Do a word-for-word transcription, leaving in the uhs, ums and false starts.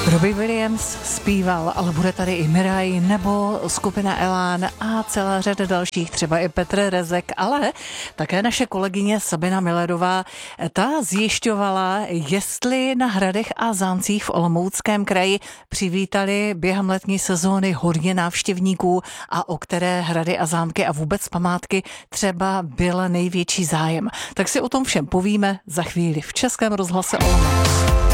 Robbie Williams zpíval, ale bude tady i Miraj nebo skupina Elán a celá řada dalších, třeba i Petr Rezek, ale také naše kolegyně Sabina Milerová, ta zjišťovala, jestli na hradech a zámcích v Olomouckém kraji přivítali během letní sezóny hodně návštěvníků a o které hrady a zámky a vůbec památky třeba byl největší zájem. Tak si o tom všem povíme za chvíli v Českém rozhlase Olomouc.